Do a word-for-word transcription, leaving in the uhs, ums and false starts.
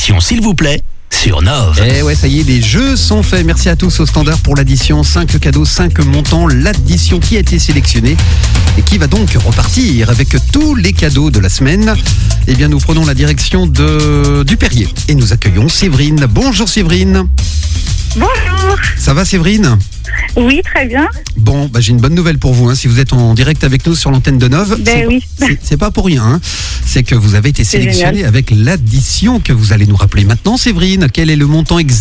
l'addition, s'il vous plaît, sur Nove. Eh ouais, ça y est, les jeux sont faits. Merci à tous au standard pour l'addition. cinq cadeaux, cinq montants. L'addition qui a été sélectionnée et qui va donc repartir avec tous les cadeaux de la semaine. Eh bien, nous prenons la direction de, du Perrier et nous accueillons Séverine. Bonjour Séverine. Bonjour. Ça va Séverine ? Oui, très bien. Bon, bah, j'ai une bonne nouvelle pour vous. Hein. Si vous êtes en direct avec nous sur l'antenne de Nove, Ben c'est, oui. c'est, c'est pas pour rien. Hein. C'est que vous avez été C'est sélectionné génial. avec l'addition que vous allez nous rappeler maintenant, Séverine. Quel est le montant exact ?